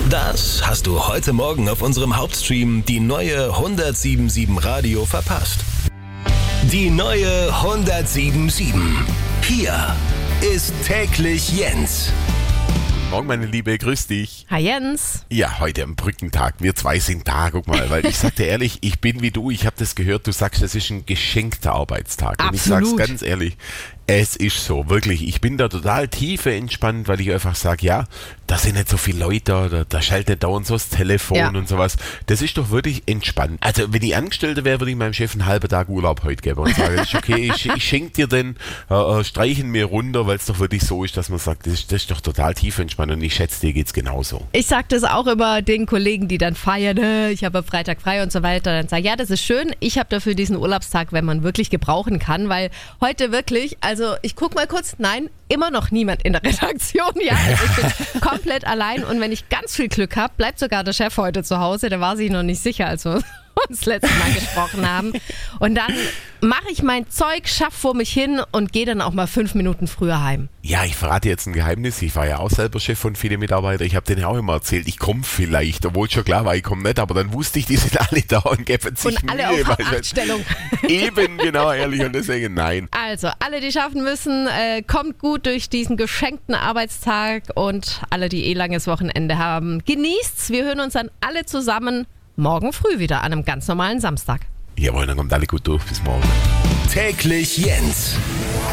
Das hast du heute Morgen auf unserem Hauptstream die neue 107.7 Radio verpasst. Die neue 107.7. Hier ist täglich Jens. Morgen, meine Liebe, grüß dich. Hi Jens. Ja, heute am Brückentag. Wir zwei sind da, guck mal, weil ich sag dir ehrlich, ich bin wie du, ich habe das gehört, du sagst, das ist ein geschenkter Arbeitstag. Absolut. Und ich sag's ganz ehrlich, es ist so, wirklich. Ich bin da total tiefenentspannt, weil ich einfach sage, ja, da sind nicht so viele Leute, da schaltet nicht dauernd so das Telefon und sowas. Das ist doch wirklich entspannt. Also, wenn ich Angestellter wäre, würde ich meinem Chef einen halben Tag Urlaub heute geben und sagen, das ist okay, ich schenke dir den, streichen mir runter, weil es doch wirklich so ist, dass man sagt, das ist doch total tiefentspannt und ich schätze, dir geht's genauso. Ich sage das auch über den Kollegen, die dann feiern, ich habe am Freitag frei und so weiter. Dann sage ich, ja, das ist schön, ich habe dafür diesen Urlaubstag, wenn man wirklich gebrauchen kann, weil heute wirklich, also ich gucke mal kurz, nein, immer noch niemand in der Redaktion, ja, also ich bin komplett allein und wenn ich ganz viel Glück habe, bleibt sogar der Chef heute zu Hause, der war sich noch nicht sicher, als wir uns das letzte Mal gesprochen haben. Und dann mache ich mein Zeug, schaffe vor mich hin und gehe dann auch mal 5 Minuten früher heim. Ja, ich verrate jetzt ein Geheimnis. Ich war ja auch selber Chef von vielen Mitarbeitern. Ich habe denen auch immer erzählt, ich komme vielleicht, obwohl schon klar war, ich komme nicht. Aber dann wusste ich, die sind alle da und geben sich und alle Mühe. auf Achtstellung. Eben, genau, ehrlich. Und deswegen nein. Also, alle, die schaffen müssen, kommt gut durch diesen geschenkten Arbeitstag und alle, die langes Wochenende haben, genießt's. Wir hören uns dann alle zusammen morgen früh wieder an einem ganz normalen Samstag. Jawohl, dann kommt alle gut durch. Bis morgen. Täglich Jens.